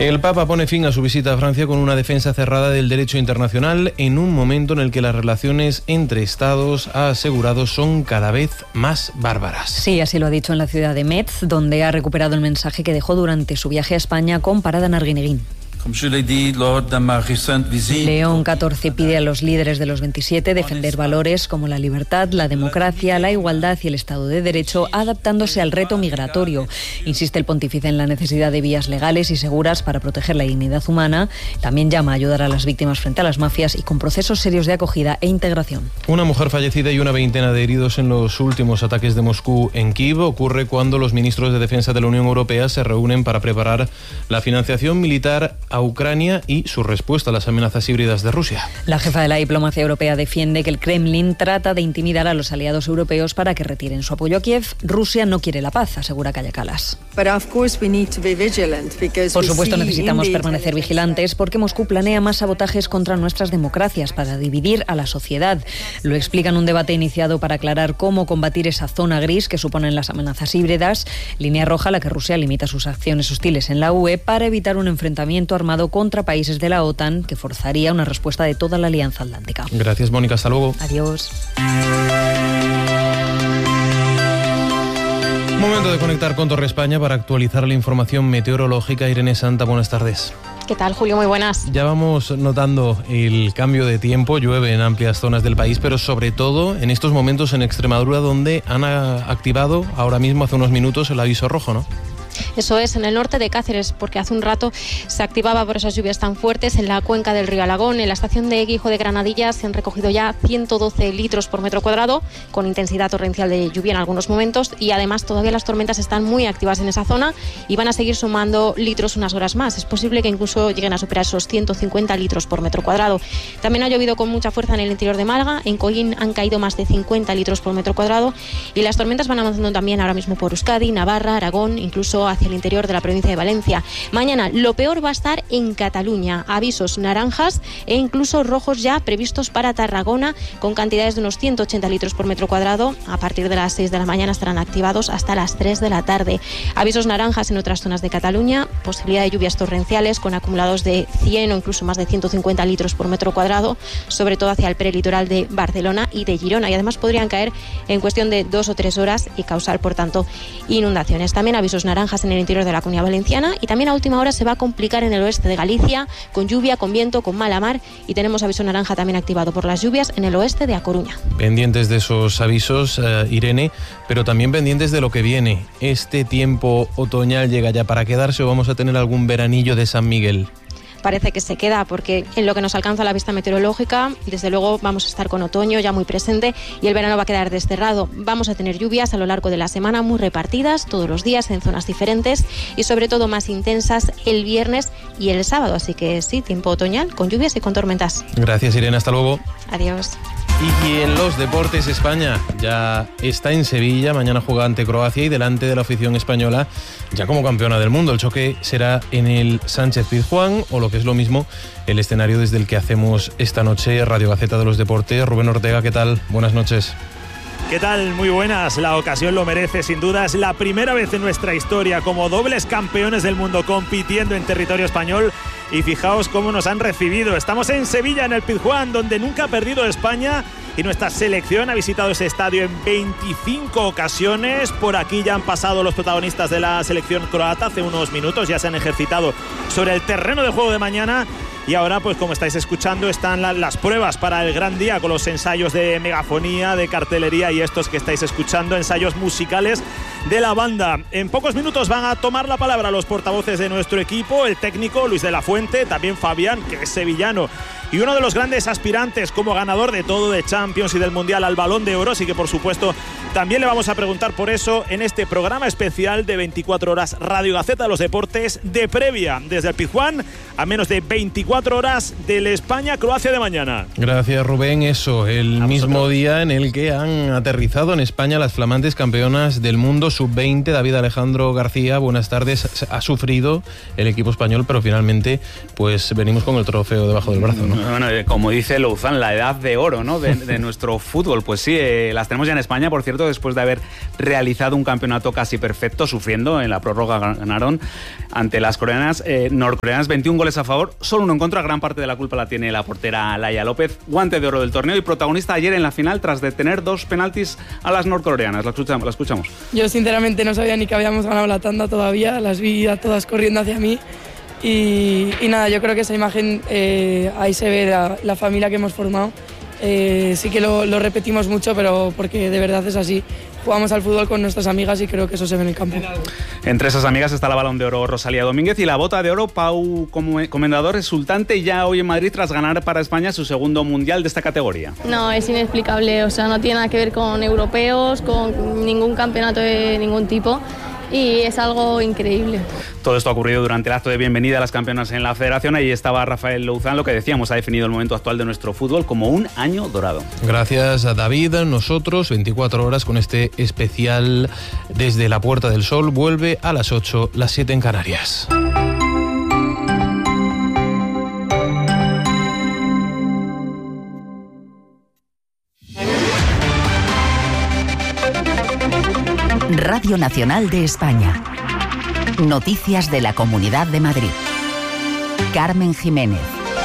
El Papa pone fin a su visita a Francia con una defensa cerrada del derecho internacional en un momento en el que las relaciones entre Estados, ha asegurado, son cada vez más bárbaras. Sí, así lo ha dicho en la ciudad de Metz, donde ha recuperado el mensaje que dejó durante su viaje a España con parada en Arguineguín. León XIV pide a los líderes de los 27 defender valores como la libertad, la democracia, la igualdad y el Estado de Derecho, adaptándose al reto migratorio. Insiste el pontífice en la necesidad de vías legales y seguras para proteger la dignidad humana. También llama a ayudar a las víctimas frente a las mafias y con procesos serios de acogida e integración. Una mujer fallecida y una veintena de heridos en los últimos ataques de Moscú en Kiev ocurre cuando los ministros de Defensa de la Unión Europea se reúnen para preparar la financiación militar a Ucrania y su respuesta a las amenazas híbridas de Rusia. La jefa de la diplomacia europea defiende que el Kremlin trata de intimidar a los aliados europeos para que retiren su apoyo a Kiev. Rusia no quiere la paz, asegura Kaja Kallas. Por supuesto, necesitamos permanecer vigilantes porque Moscú planea más sabotajes contra nuestras democracias para dividir a la sociedad. Lo explica en un debate iniciado para aclarar cómo combatir esa zona gris que suponen las amenazas híbridas, línea roja a la que Rusia limita sus acciones hostiles en la UE para evitar un enfrentamiento armado contra países de la OTAN que forzaría una respuesta de toda la Alianza Atlántica. Gracias, Mónica. Hasta luego. Adiós. Momento de conectar con Torre España para actualizar la información meteorológica. Irene Santa, buenas tardes. ¿Qué tal, Julio? Muy buenas. Ya vamos notando el cambio de tiempo, llueve en amplias zonas del país, pero sobre todo en estos momentos en Extremadura, donde han activado ahora mismo, hace unos minutos, el aviso rojo, ¿no? Eso es, en el norte de Cáceres, porque hace un rato se activaba por esas lluvias tan fuertes en la cuenca del río Alagón. En la estación de Guijo de Granadilla se han recogido ya 112 litros por metro cuadrado, con intensidad torrencial de lluvia en algunos momentos, y además todavía las tormentas están muy activas en esa zona y van a seguir sumando litros unas horas más. Es posible que incluso lleguen a superar esos 150 litros por metro cuadrado. También ha llovido con mucha fuerza en el interior de Málaga. En Coín han caído más de 50 litros por metro cuadrado y las tormentas van avanzando también ahora mismo por Euskadi, Navarra, Aragón, incluso hacia el interior de la provincia de Valencia. Mañana lo peor va a estar en Cataluña. Avisos naranjas e incluso rojos ya previstos para Tarragona, con cantidades de unos 180 litros por metro cuadrado. A partir de las 6 de la mañana estarán activados hasta las 3 de la tarde. Avisos naranjas en otras zonas de Cataluña. Posibilidad de lluvias torrenciales con acumulados de 100 o incluso más de 150 litros por metro cuadrado, sobre todo hacia el prelitoral de Barcelona y de Girona. Y además podrían caer en cuestión de 2 o 3 horas y causar, por tanto, inundaciones. También avisos naranjas en el interior de la Comunidad Valenciana, y también a última hora se va a complicar en el oeste de Galicia, con lluvia, con viento, con mala mar, y tenemos aviso naranja también activado por las lluvias en el oeste de A Coruña. Pendientes de esos avisos, Irene, pero también pendientes de lo que viene. ¿Este tiempo otoñal llega ya para quedarse o vamos a tener algún veranillo de San Miguel? Parece que se queda, porque en lo que nos alcanza la vista meteorológica, desde luego vamos a estar con otoño ya muy presente y el verano va a quedar desterrado. Vamos a tener lluvias a lo largo de la semana muy repartidas, todos los días en zonas diferentes y sobre todo más intensas el viernes y el sábado. Así que sí, tiempo otoñal con lluvias y con tormentas. Gracias, Irene. Hasta luego. Adiós. Y en los deportes, España ya está en Sevilla, mañana juega ante Croacia y delante de la afición española ya como campeona del mundo. El choque será en el Sánchez-Pizjuán, o lo que es lo mismo, el escenario desde el que hacemos esta noche Radio Gaceta de los Deportes. Rubén Ortega, ¿qué tal? Buenas noches. ¿Qué tal? Muy buenas. La ocasión lo merece, sin duda. Es la primera vez en nuestra historia como dobles campeones del mundo compitiendo en territorio español. Y fijaos cómo nos han recibido. Estamos en Sevilla, en el Pizjuán, donde nunca ha perdido España. Y nuestra selección ha visitado ese estadio en 25 ocasiones. Por aquí ya han pasado los protagonistas de la selección croata hace unos minutos. Ya se han ejercitado sobre el terreno de juego de mañana. Y ahora, pues como estáis escuchando, están las pruebas para el gran día, con los ensayos de megafonía, de cartelería y estos que estáis escuchando, ensayos musicales de la banda. En pocos minutos van a tomar la palabra los portavoces de nuestro equipo, el técnico Luis de la Fuente, también Fabián, que es sevillano y uno de los grandes aspirantes como ganador de todo, de Champions y del Mundial, al Balón de Oro. Así que, por supuesto, también le vamos a preguntar por eso en este programa especial de 24 horas Radio Gaceta de los Deportes, de previa desde el Pizjuán, a menos de 24 24 horas del España-Croacia de mañana. Gracias, Rubén. Eso, el mismo día en el que han aterrizado en España las flamantes campeonas del mundo sub-20. David Alejandro García, buenas tardes. Ha sufrido el equipo español, pero finalmente pues venimos con el trofeo debajo del brazo, ¿no? Bueno, como dice Louzán, la edad de oro, ¿no? de nuestro fútbol. Pues sí, las tenemos ya en España, por cierto, después de haber realizado un campeonato casi perfecto, sufriendo. En la prórroga ganaron ante las norcoreanas 21 goles a favor, solo uno en contra. Gran parte de la culpa la tiene la portera Laia López, guante de oro del torneo y protagonista ayer en la final tras detener 2 penaltis a las norcoreanas. La escuchamos. Yo sinceramente no sabía ni que habíamos ganado la tanda todavía, las vi a todas corriendo hacia mí y nada, yo creo que esa imagen ahí se ve la familia que hemos formado. Sí que lo repetimos mucho, pero porque de verdad es así. Jugamos al fútbol con nuestras amigas y creo que eso se ve en el campo. Entre esas amigas está la Balón de Oro Rosalía Domínguez y la Bota de Oro Pau Comendador, resultante ya hoy en Madrid tras ganar para España su segundo mundial de esta categoría. No, es inexplicable, o sea, no tiene nada que ver con europeos, con ningún campeonato de ningún tipo. Y es algo increíble. Todo esto ha ocurrido durante el acto de bienvenida a las campeonas en la federación. Ahí estaba Rafael Louzán, lo que decíamos, ha definido el momento actual de nuestro fútbol como un año dorado. Gracias a David. Nosotros, 24 horas con este especial desde la Puerta del Sol. Vuelve a las 8, las 7 en Canarias. Radio Nacional de España. Noticias de la Comunidad de Madrid. Carmen Jiménez.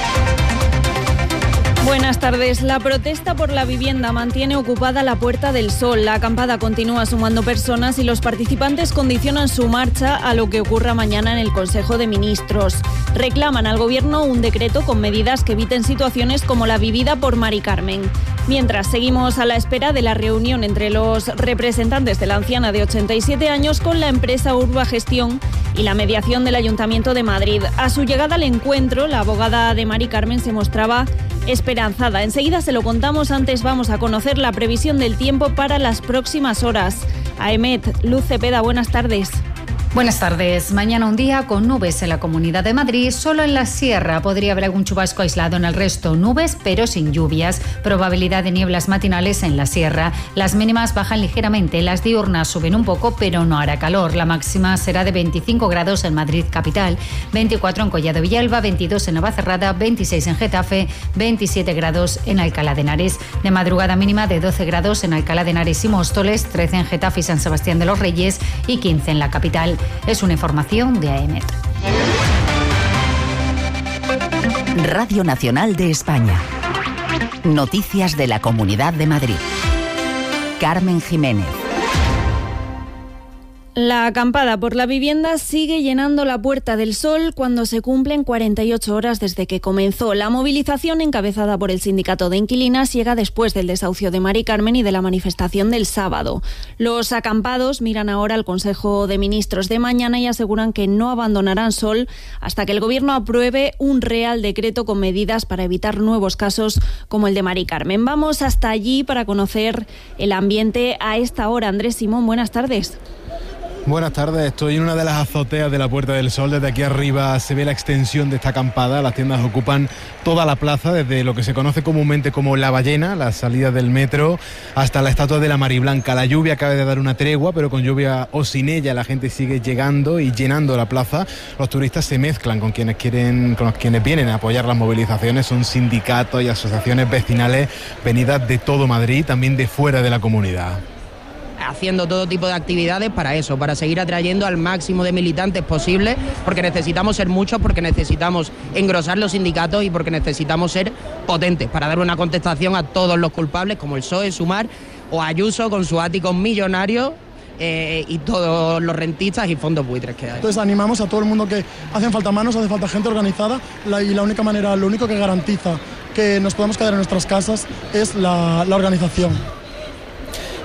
Buenas tardes. La protesta por la vivienda mantiene ocupada la Puerta del Sol. La acampada continúa sumando personas y los participantes condicionan su marcha a lo que ocurra mañana en el Consejo de Ministros. Reclaman al Gobierno un decreto con medidas que eviten situaciones como la vivida por Mari Carmen. Mientras, seguimos a la espera de la reunión entre los representantes de la anciana de 87 años con la empresa Urbagestión y la mediación del Ayuntamiento de Madrid. A su llegada al encuentro, la abogada de Mari Carmen se mostraba esperanzada. Enseguida se lo contamos, antes vamos a conocer la previsión del tiempo para las próximas horas. AEMET, Luz Cepeda, buenas tardes. Buenas tardes. Mañana un día con nubes en la Comunidad de Madrid. Solo en la sierra podría haber algún chubasco aislado. En el resto nubes, pero sin lluvias. Probabilidad de nieblas matinales en la sierra. Las mínimas bajan ligeramente. Las diurnas suben un poco, pero no hará calor. La máxima será de 25 grados en Madrid capital, 24 en Collado Villalba, 22 en Navacerrada, 26 en Getafe, 27 grados en Alcalá de Henares. De madrugada mínima de 12 grados en Alcalá de Henares y Móstoles, 13 en Getafe y San Sebastián de los Reyes y 15 en la capital. Es una información de AEMET. Radio Nacional de España. Noticias de la Comunidad de Madrid. Carmen Jiménez. La acampada por la vivienda sigue llenando la Puerta del Sol cuando se cumplen 48 horas desde que comenzó. La movilización, encabezada por el Sindicato de Inquilinas, llega después del desahucio de Mari Carmen y de la manifestación del sábado. Los acampados miran ahora al Consejo de Ministros de mañana y aseguran que no abandonarán Sol hasta que el Gobierno apruebe un Real Decreto con medidas para evitar nuevos casos como el de Mari Carmen. Vamos hasta allí para conocer el ambiente a esta hora. Andrés Simón, buenas tardes. Buenas tardes, estoy en una de las azoteas de la Puerta del Sol. Desde aquí arriba se ve la extensión de esta acampada. Las tiendas ocupan toda la plaza, desde lo que se conoce comúnmente como La Ballena, la salida del metro, hasta la estatua de la Mariblanca. La lluvia acaba de dar una tregua, pero con lluvia o sin ella la gente sigue llegando y llenando la plaza. Los turistas se mezclan con quienes vienen a apoyar las movilizaciones. Son sindicatos y asociaciones vecinales venidas de todo Madrid, también de fuera de la comunidad. Haciendo todo tipo de actividades para eso, para seguir atrayendo al máximo de militantes posible, porque necesitamos ser muchos, porque necesitamos engrosar los sindicatos y porque necesitamos ser potentes para dar una contestación a todos los culpables, como el PSOE, Sumar o Ayuso con sus áticos millonarios y todos los rentistas y fondos buitres que hay. Entonces animamos a todo el mundo que hacen falta manos, hace falta gente organizada y la única manera, lo único que garantiza que nos podamos quedar en nuestras casas es la organización.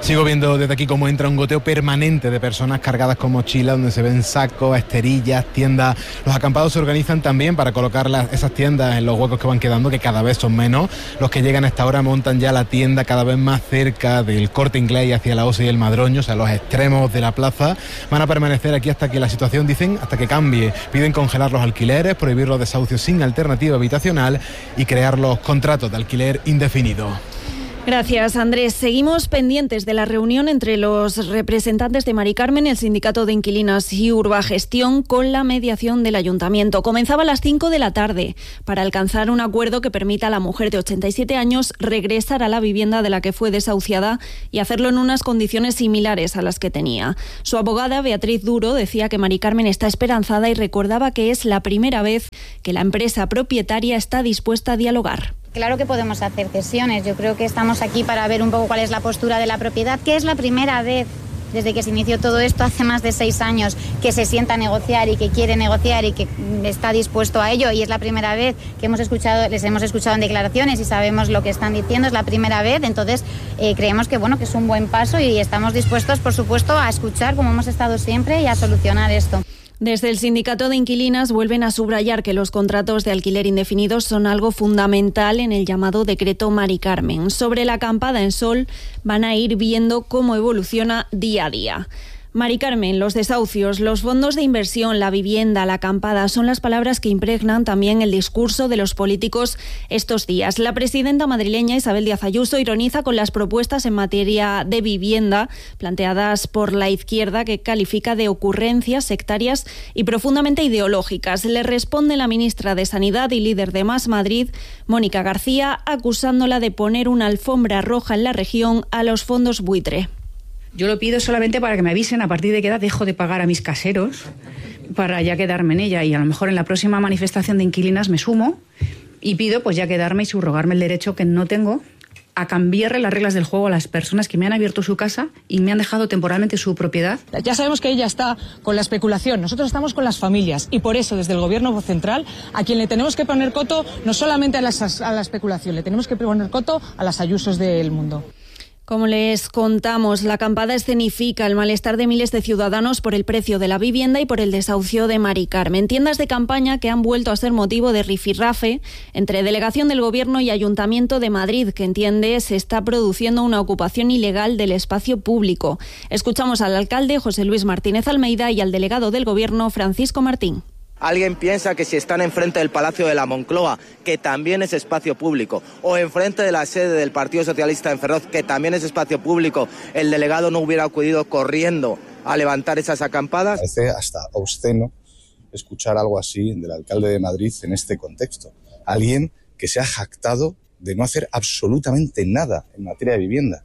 Sigo viendo desde aquí cómo entra un goteo permanente de personas cargadas con mochilas, donde se ven sacos, esterillas, tiendas. Los acampados se organizan también para colocar esas tiendas en los huecos que van quedando, que cada vez son menos. Los que llegan a esta hora montan ya la tienda cada vez más cerca del Corte Inglés y hacia la OSI y el Madroño, o sea, los extremos de la plaza. Van a permanecer aquí hasta que la situación, dicen, hasta que cambie. Piden congelar los alquileres, prohibir los desahucios sin alternativa habitacional y crear los contratos de alquiler indefinido. Gracias, Andrés. Seguimos pendientes de la reunión entre los representantes de Mari Carmen, el Sindicato de Inquilinas y Urbagestión, con la mediación del Ayuntamiento. Comenzaba a las 5 de la tarde para alcanzar un acuerdo que permita a la mujer de 87 años regresar a la vivienda de la que fue desahuciada y hacerlo en unas condiciones similares a las que tenía. Su abogada, Beatriz Duro, decía que Mari Carmen está esperanzada y recordaba que es la primera vez que la empresa propietaria está dispuesta a dialogar. Claro que podemos hacer cesiones. Yo creo que estamos aquí para ver un poco cuál es la postura de la propiedad, que es la primera vez desde que se inició todo esto hace más de 6 años que se sienta a negociar y que quiere negociar y que está dispuesto a ello, y es la primera vez que les hemos escuchado en declaraciones y sabemos lo que están diciendo, es la primera vez. Entonces creemos que que es un buen paso y estamos dispuestos, por supuesto, a escuchar, como hemos estado siempre, y a solucionar esto. Desde el Sindicato de Inquilinas vuelven a subrayar que los contratos de alquiler indefinidos son algo fundamental en el llamado decreto Mari Carmen. Sobre la acampada en Sol van a ir viendo cómo evoluciona día a día. Mari Carmen, los desahucios, los fondos de inversión, la vivienda, la acampada son las palabras que impregnan también el discurso de los políticos estos días. La presidenta madrileña Isabel Díaz Ayuso ironiza con las propuestas en materia de vivienda planteadas por la izquierda, que califica de ocurrencias sectarias y profundamente ideológicas. Le responde la ministra de Sanidad y líder de Más Madrid, Mónica García, acusándola de poner una alfombra roja en la región a los fondos buitre. Yo lo pido solamente para que me avisen a partir de qué edad dejo de pagar a mis caseros para ya quedarme en ella, y a lo mejor en la próxima manifestación de inquilinas me sumo y pido ya quedarme y subrogarme el derecho que no tengo a cambiarle las reglas del juego a las personas que me han abierto su casa y me han dejado temporalmente su propiedad. Ya sabemos que ella está con la especulación, nosotros estamos con las familias, y por eso desde el Gobierno central a quien le tenemos que poner coto no solamente a la especulación, le tenemos que poner coto a las Ayusos del mundo. Como les contamos, la acampada escenifica el malestar de miles de ciudadanos por el precio de la vivienda y por el desahucio de Mari Carmen. Tiendas de campaña que han vuelto a ser motivo de rifirrafe entre delegación del Gobierno y Ayuntamiento de Madrid, que entiende se está produciendo una ocupación ilegal del espacio público. Escuchamos al alcalde José Luis Martínez Almeida y al delegado del Gobierno Francisco Martín. Alguien piensa que si están enfrente del Palacio de la Moncloa, que también es espacio público, o enfrente de la sede del Partido Socialista en Ferroz, que también es espacio público, el delegado no hubiera acudido corriendo a levantar esas acampadas. Parece hasta obsceno escuchar algo así del alcalde de Madrid en este contexto. Alguien que se ha jactado de no hacer absolutamente nada en materia de vivienda.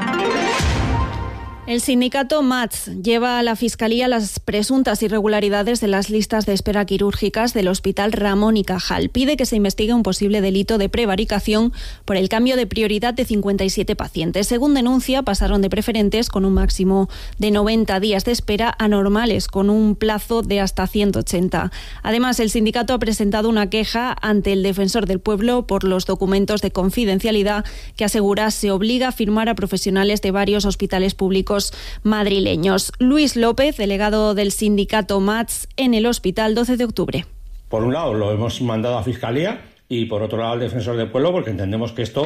El sindicato MATS lleva a la Fiscalía las presuntas irregularidades de las listas de espera quirúrgicas del Hospital Ramón y Cajal. Pide que se investigue un posible delito de prevaricación por el cambio de prioridad de 57 pacientes. Según denuncia, pasaron de preferentes con un máximo de 90 días de espera a normales con un plazo de hasta 180. Además, el sindicato ha presentado una queja ante el Defensor del Pueblo por los documentos de confidencialidad que asegura se obliga a firmar a profesionales de varios hospitales públicos madrileños. Luis López, delegado del sindicato MATS en el hospital 12 de octubre. Por un lado lo hemos mandado a Fiscalía y por otro lado al Defensor del Pueblo, porque entendemos que esto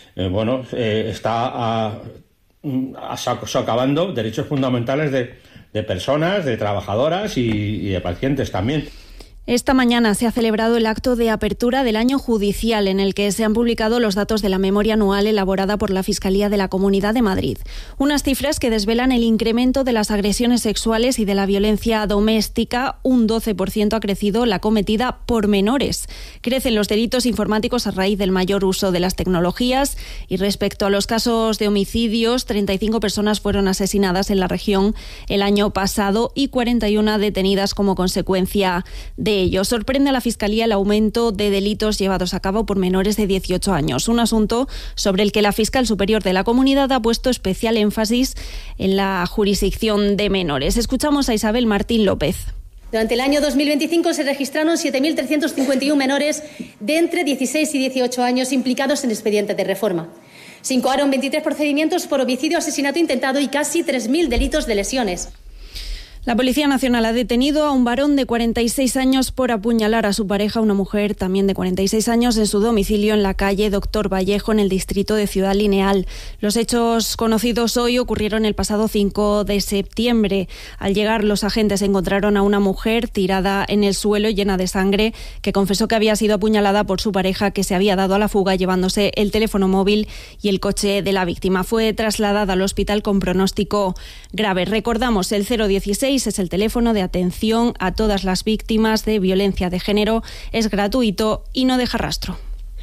está socavando derechos fundamentales de personas, de trabajadoras y de pacientes también. Esta mañana se ha celebrado el acto de apertura del año judicial, en el que se han publicado los datos de la memoria anual elaborada por la Fiscalía de la Comunidad de Madrid. Unas cifras que desvelan el incremento de las agresiones sexuales y de la violencia doméstica. Un 12% ha crecido la cometida por menores. Crecen los delitos informáticos a raíz del mayor uso de las tecnologías. Y respecto a los casos de homicidios, 35 personas fueron asesinadas en la región el año pasado y 41 detenidas como consecuencia de ello. Sorprende a la Fiscalía el aumento de delitos llevados a cabo por menores de 18 años, un asunto sobre el que la fiscal superior de la comunidad ha puesto especial énfasis en la jurisdicción de menores. Escuchamos a Isabel Martín López. Durante el año 2025 se registraron 7.351 menores de entre 16 y 18 años implicados en expedientes de reforma. Se incoaron 23 procedimientos por homicidio, asesinato intentado y casi 3.000 delitos de lesiones. La Policía Nacional ha detenido a un varón de 46 años por apuñalar a su pareja, una mujer también de 46 años, en su domicilio en la calle Doctor Vallejo, en el distrito de Ciudad Lineal. Los hechos conocidos hoy ocurrieron el pasado 5 de septiembre. Al llegar, los agentes encontraron a una mujer tirada en el suelo llena de sangre, que confesó que había sido apuñalada por su pareja, que se había dado a la fuga llevándose el teléfono móvil y el coche de la víctima. Fue trasladada al hospital con pronóstico grave. Recordamos, el 016 es el teléfono de atención a todas las víctimas de violencia de género. Es gratuito y no deja rastro.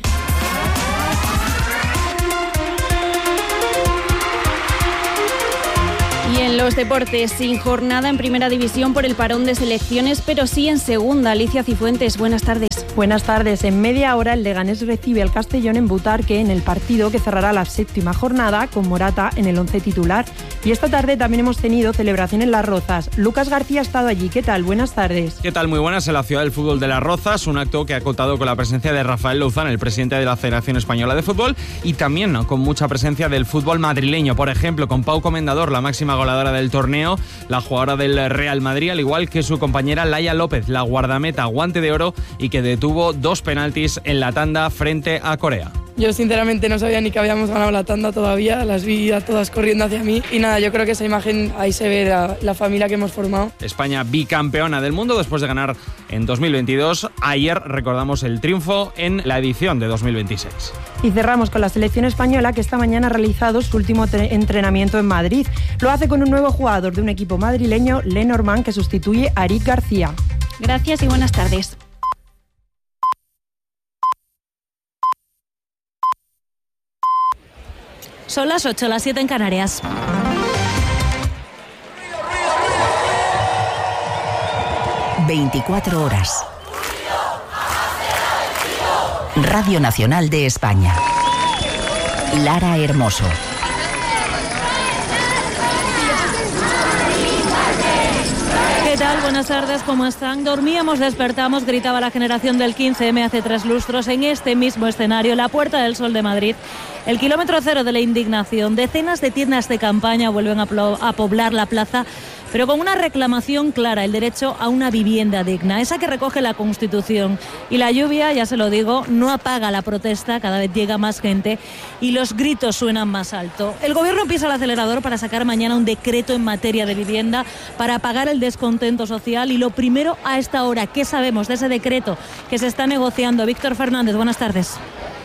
Y en los deportes, sin jornada en primera división por el parón de selecciones, pero sí en segunda. Alicia Cifuentes, buenas tardes. Buenas tardes. En media hora el Leganés recibe al Castellón en Butarque en el partido que cerrará la 7ª jornada con Morata en el 11 titular. Y esta tarde también hemos tenido celebración en Las Rozas. Lucas García ha estado allí. ¿Qué tal? Buenas tardes. ¿Qué tal? Muy buenas. En la ciudad del fútbol de Las Rozas, un acto que ha contado con la presencia de Rafael Louzán, el presidente de la Federación Española de Fútbol, y también con mucha presencia del fútbol madrileño. Por ejemplo, con Pau Comendador, la máxima goleadora del torneo, la jugadora del Real Madrid, al igual que su compañera Laia López, la guardameta guante de oro y que detuvo 2 penaltis en la tanda frente a Corea. Yo sinceramente no sabía ni que habíamos ganado la tanda todavía, las vi a todas corriendo hacia mí y nada, yo creo que esa imagen ahí se ve la familia que hemos formado. España bicampeona del mundo después de ganar en 2022. Ayer recordamos el triunfo en la edición de 2026. Y cerramos con la selección española, que esta mañana ha realizado su último entrenamiento en Madrid. Lo hace con un nuevo jugador de un equipo madrileño, Lenormand, que sustituye a Eric García. Gracias y buenas tardes. Son las 8, las 7 en Canarias. ...24 horas. Radio Nacional de España. Lara Hermoso. ¿Qué tal? Buenas tardes, ¿cómo están? Dormíamos, despertamos, gritaba la generación del 15M hace 3 lustros en este mismo escenario, la Puerta del Sol de Madrid. El kilómetro cero de la indignación. Decenas de tiendas de campaña vuelven a poblar la plaza, pero con una reclamación clara, el derecho a una vivienda digna, esa que recoge la Constitución. Y la lluvia, ya se lo digo, no apaga la protesta, cada vez llega más gente y los gritos suenan más alto. El Gobierno pisa el acelerador para sacar mañana un decreto en materia de vivienda para apagar el descontento social. Y lo primero a esta hora, ¿qué sabemos de ese decreto que se está negociando? Víctor Fernández, buenas tardes.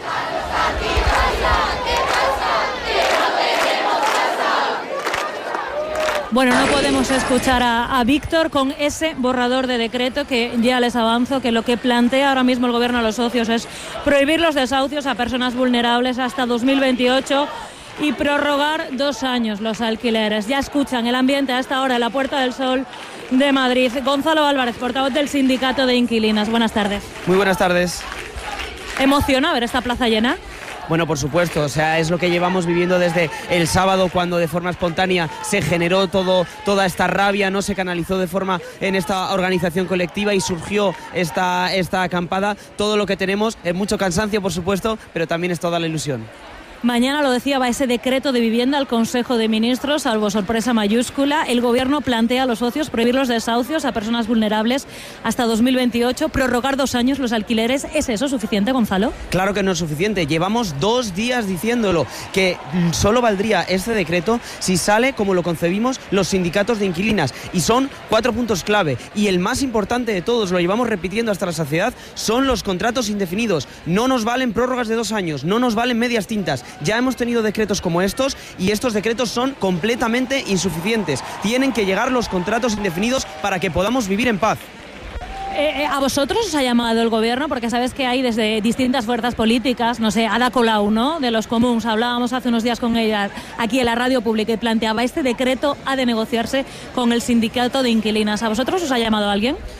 Bueno, no podemos escuchar a Víctor con ese borrador de decreto que ya les avanzo que lo que plantea ahora mismo el Gobierno a los socios es prohibir los desahucios a personas vulnerables hasta 2028 y prorrogar 2 años los alquileres. Ya escuchan el ambiente a esta hora en la Puerta del Sol de Madrid. Gonzalo Álvarez, portavoz del Sindicato de Inquilinas. Buenas tardes. Muy buenas tardes. ¿Emociona ver esta plaza llena? Bueno, por supuesto, o sea, es lo que llevamos viviendo desde el sábado, cuando de forma espontánea se generó toda esta rabia, no se canalizó de forma en esta organización colectiva y surgió esta acampada. Todo lo que tenemos es mucho cansancio, por supuesto, pero también es toda la ilusión. Mañana, lo decía, va ese decreto de vivienda al Consejo de Ministros, salvo sorpresa mayúscula. El Gobierno plantea a los socios prohibir los desahucios a personas vulnerables hasta 2028, prorrogar 2 años los alquileres. ¿Es eso suficiente, Gonzalo? Claro que no es suficiente. Llevamos 2 días diciéndolo, que solo valdría este decreto si sale como lo concebimos los sindicatos de inquilinas. Y son 4 puntos clave. Y el más importante de todos, lo llevamos repitiendo hasta la saciedad, son los contratos indefinidos. No nos valen prórrogas de 2 años, no nos valen medias tintas. Ya hemos tenido decretos como estos y estos decretos son completamente insuficientes. Tienen que llegar los contratos indefinidos para que podamos vivir en paz. ¿A vosotros os ha llamado el Gobierno? Porque sabes que hay desde distintas fuerzas políticas, no sé, Ada Colau, ¿no?, de los Comuns, hablábamos hace unos días con ella aquí en la radio pública y planteaba este decreto ha de negociarse con el sindicato de inquilinas. ¿A vosotros os ha llamado alguien?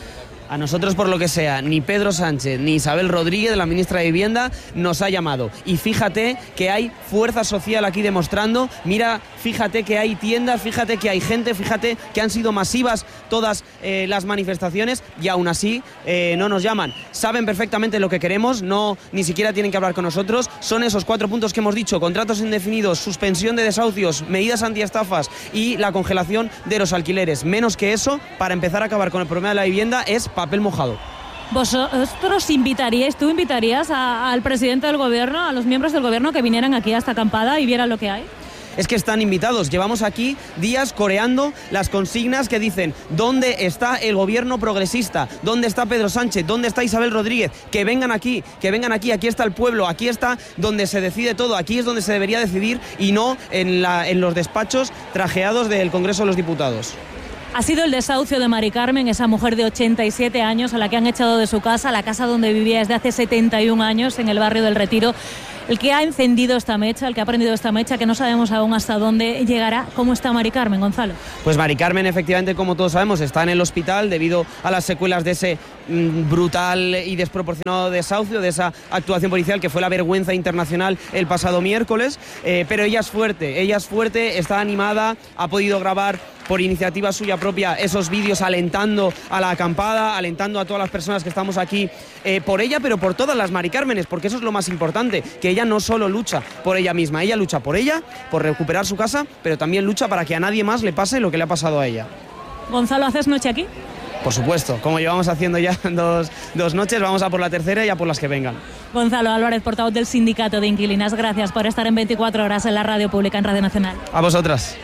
A nosotros, por lo que sea, ni Pedro Sánchez ni Isabel Rodríguez, la ministra de Vivienda, nos ha llamado. Y fíjate que hay fuerza social aquí demostrando, mira, fíjate que hay tiendas, fíjate que hay gente, fíjate que han sido masivas todas las manifestaciones y aún así no nos llaman. Saben perfectamente lo que queremos, ni siquiera tienen que hablar con nosotros. Son esos 4 puntos que hemos dicho: contratos indefinidos, suspensión de desahucios, medidas antiestafas y la congelación de los alquileres. Menos que eso, para empezar a acabar con el problema de la vivienda, es papel mojado. ¿Vosotros tú invitarías al presidente del gobierno, a los miembros del gobierno que vinieran aquí a esta acampada y vieran lo que hay? Es que están invitados. Llevamos aquí días coreando las consignas que dicen: ¿dónde está el gobierno progresista? ¿Dónde está Pedro Sánchez? ¿Dónde está Isabel Rodríguez? Que vengan aquí, aquí está el pueblo, aquí está donde se decide todo, aquí es donde se debería decidir y no en los despachos trajeados del Congreso de los Diputados. Ha sido el desahucio de Mari Carmen, esa mujer de 87 años a la que han echado de su casa, la casa donde vivía desde hace 71 años en el barrio del Retiro, el que ha encendido esta mecha, el que ha prendido esta mecha, que no sabemos aún hasta dónde llegará. ¿Cómo está Mari Carmen, Gonzalo? Pues Mari Carmen, efectivamente, como todos sabemos, está en el hospital debido a las secuelas de ese brutal y desproporcionado desahucio, de esa actuación policial que fue la vergüenza internacional el pasado miércoles, pero ella es fuerte, está animada, ha podido grabar por iniciativa suya propia esos vídeos alentando a la acampada, alentando a todas las personas que estamos aquí por ella, pero por todas las Mari Cármenes, porque eso es lo más importante, que ella no solo lucha por ella misma, ella lucha por ella, por recuperar su casa, pero también lucha para que a nadie más le pase lo que le ha pasado a ella. Gonzalo, ¿haces noche aquí? Por supuesto, como llevamos haciendo ya dos noches, vamos a por la tercera y a por las que vengan. Gonzalo Álvarez, portavoz del Sindicato de Inquilinas, gracias por estar en 24 horas en la radio pública, en Radio Nacional. A vosotras.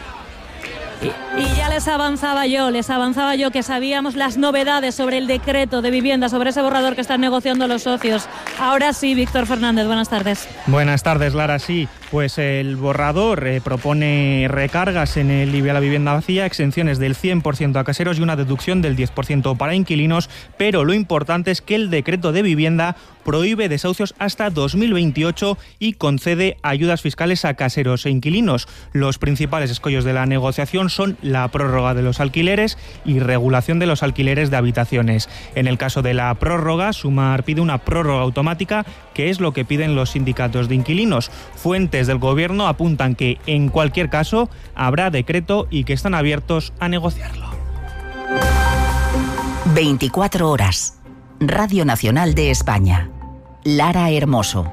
Y ya les avanzaba yo que sabíamos las novedades sobre el decreto de vivienda, sobre ese borrador que están negociando los socios. Ahora sí, Víctor Fernández, buenas tardes. Buenas tardes, Lara, sí. Pues el borrador propone recargas en el IBI a la vivienda vacía, exenciones del 100% a caseros y una deducción del 10% para inquilinos, pero lo importante es que el decreto de vivienda prohíbe desahucios hasta 2028 y concede ayudas fiscales a caseros e inquilinos. Los principales escollos de la negociación son la prórroga de los alquileres y regulación de los alquileres de habitaciones. En el caso de la prórroga, Sumar pide una prórroga automática, que es lo que piden los sindicatos de inquilinos. Fuentes del Gobierno apuntan que, en cualquier caso, habrá decreto y que están abiertos a negociarlo. 24 horas. Radio Nacional de España. Lara Hermoso.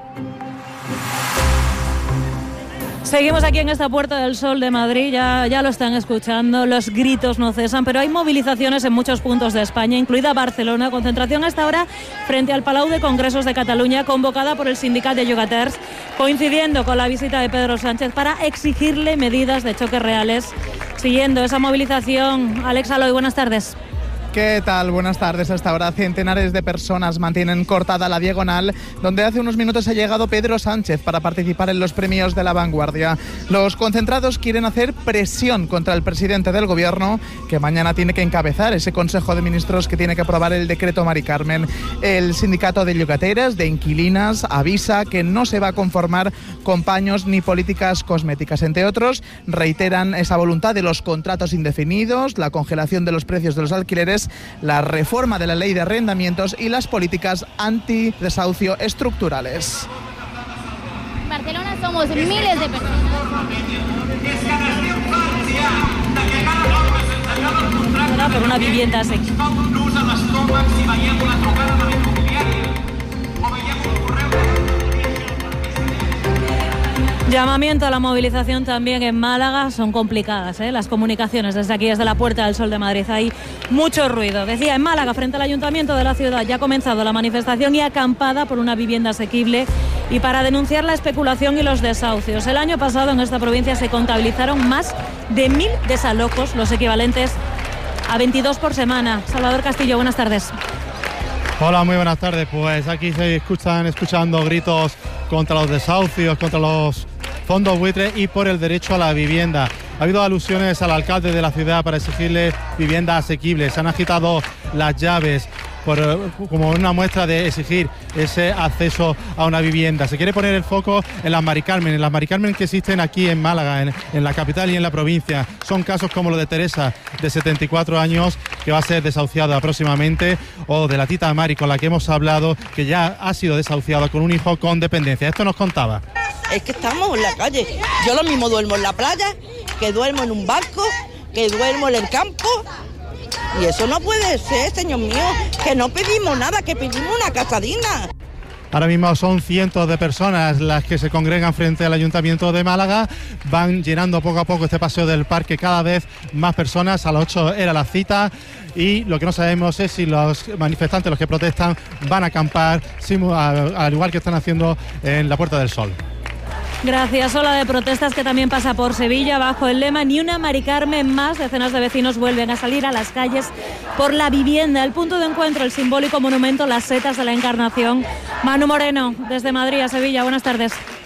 Seguimos aquí en esta Puerta del Sol de Madrid, ya lo están escuchando, los gritos no cesan, pero hay movilizaciones en muchos puntos de España, incluida Barcelona, concentración hasta ahora frente al Palau de Congresos de Cataluña, convocada por el Sindicat de Llogaters, coincidiendo con la visita de Pedro Sánchez para exigirle medidas de choque reales. Siguiendo esa movilización, Alex Aloy, buenas tardes. ¿Qué tal? Buenas tardes. Hasta ahora centenares de personas mantienen cortada la diagonal donde hace unos minutos ha llegado Pedro Sánchez para participar en los premios de La Vanguardia. Los concentrados quieren hacer presión contra el presidente del Gobierno, que mañana tiene que encabezar ese Consejo de Ministros que tiene que aprobar el decreto Mari Carmen. El sindicato de llogateras, de inquilinas, avisa que no se va a conformar con paños ni políticas cosméticas. Entre otros, reiteran esa voluntad de los contratos indefinidos, la congelación de los precios de los alquileres, la reforma de la ley de arrendamientos y las políticas antidesahucio estructurales. En Barcelona somos miles de personas. Por una vivienda asequible. Llamamiento a la movilización también en Málaga. Son complicadas, las comunicaciones desde aquí, desde la Puerta del Sol de Madrid. Hay mucho ruido. Decía, en Málaga, frente al Ayuntamiento de la ciudad, ya ha comenzado la manifestación y acampada por una vivienda asequible y para denunciar la especulación y los desahucios. El año pasado en esta provincia se contabilizaron más de 1.000 desalojos, los equivalentes a 22 por semana. Salvador Castillo, buenas tardes. Hola, muy buenas tardes. Pues aquí se escuchan escuchando gritos contra los desahucios, contra los fondos buitres y por el derecho a la vivienda. Ha habido alusiones al alcalde de la ciudad para exigirle vivienda asequible. Se han agitado las llaves. como una muestra de exigir ese acceso a una vivienda. Se quiere poner el foco en las Mari Carmen que existen aquí en Málaga, en la capital y en la provincia. Son casos como lo de Teresa, de 74 años, que va a ser desahuciada próximamente, o de la tita Mari, con la que hemos hablado, que ya ha sido desahuciada con un hijo con dependencia. Esto nos contaba. Es que estamos en la calle. Yo lo mismo duermo en la playa, que duermo en un barco, que duermo en el campo. Y eso no puede ser, señor mío, que no pedimos nada, que pedimos una casa digna. Ahora mismo son cientos de personas las que se congregan frente al Ayuntamiento de Málaga. Van llenando poco a poco este paseo del parque, cada vez más personas. A las 8 era la cita y lo que no sabemos es si los manifestantes, los que protestan, van a acampar, al igual que están haciendo en la Puerta del Sol. Gracias. Ola de protestas que también pasa por Sevilla bajo el lema Ni una Mari Carmen más. Decenas de vecinos vuelven a salir a las calles por la vivienda. El punto de encuentro, el simbólico monumento Las Setas de la Encarnación. Manu Moreno, desde Madrid a Sevilla. Buenas tardes.